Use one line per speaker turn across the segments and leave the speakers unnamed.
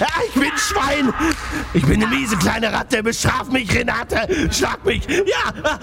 Ich bin Schwein! Ich bin eine miese kleine Ratte! Bestraf mich, Renate! Schlag mich! Ja!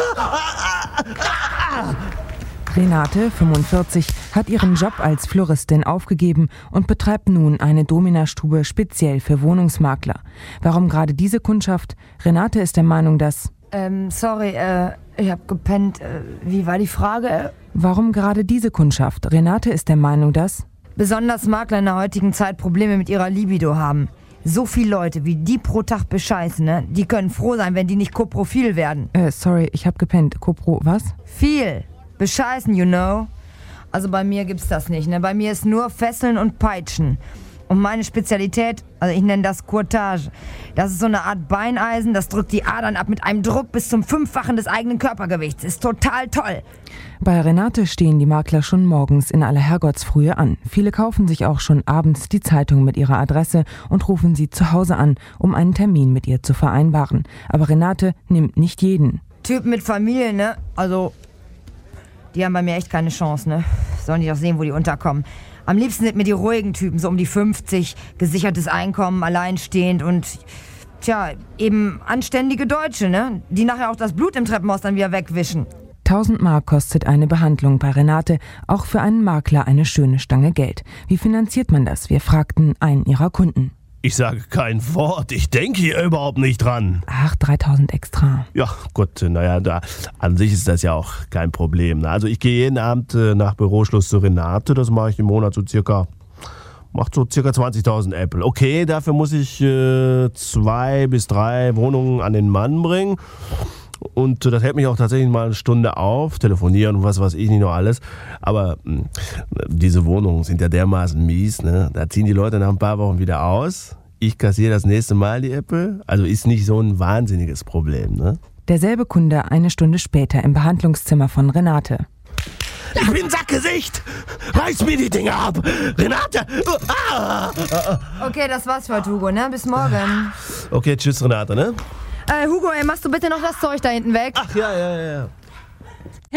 Renate, 45, hat ihren Job als Floristin aufgegeben und betreibt nun eine Domina-Stube speziell für Wohnungsmakler. Warum gerade diese Kundschaft? Renate ist der Meinung, dass...
Sorry, ich hab gepennt. Wie war die Frage?
Warum gerade diese Kundschaft? Renate ist der Meinung, dass...
Besonders Makler in der heutigen Zeit Probleme mit ihrer Libido haben. So viele Leute, wie die pro Tag bescheißen, ne? Die können froh sein, wenn die nicht Koprofil werden.
Sorry, ich hab gepennt. Kopro, was?
Viel. Bescheißen, you know. Also bei mir gibt's das nicht, ne? Bei mir ist nur Fesseln und Peitschen. Und meine Spezialität, also ich nenne das Courtage. Das ist so eine Art Beineisen, das drückt die Adern ab mit einem Druck bis zum 5-fachen des eigenen Körpergewichts. Ist total toll.
Bei Renate stehen die Makler schon morgens in aller Herrgottsfrühe an. Viele kaufen sich auch schon abends die Zeitung mit ihrer Adresse und rufen sie zu Hause an, um einen Termin mit ihr zu vereinbaren. Aber Renate nimmt nicht jeden.
Typen mit Familie, ne? Also, die haben bei mir echt keine Chance, ne? Sollen die doch sehen, wo die unterkommen. Am liebsten sind mir die ruhigen Typen, so um die 50, gesichertes Einkommen, alleinstehend und, eben anständige Deutsche, ne? Die nachher auch das Blut im Treppenhaus dann wieder wegwischen.
1000 Mark kostet eine Behandlung bei Renate, auch für einen Makler eine schöne Stange Geld. Wie finanziert man das? Wir fragten einen ihrer Kunden.
Ich sage kein Wort, ich denke hier überhaupt nicht dran.
Ach, 3000 extra.
Ja, gut, an sich ist das ja auch kein Problem. Also ich gehe jeden Abend nach Büroschluss zu Renate, das mache ich im Monat macht so circa 20.000 Äpfel. Okay, dafür muss ich 2 bis 3 Wohnungen an den Mann bringen. Und das hält mich auch tatsächlich mal eine Stunde auf, telefonieren und was weiß ich nicht noch alles. Aber diese Wohnungen sind ja dermaßen mies, ne? Da ziehen die Leute nach ein paar Wochen wieder aus. Ich kassiere das nächste Mal die Äpfel. Also ist nicht so ein wahnsinniges Problem, ne?
Derselbe Kunde eine Stunde später im Behandlungszimmer von Renate.
Ich bin Sackgesicht! Reiß mir die Dinger ab! Renate!
Okay, das war's für heute, Hugo, ne? Bis morgen.
Okay, tschüss, Renate, ne?
Hugo, machst du bitte noch das Zeug da hinten weg?
Ach, ja.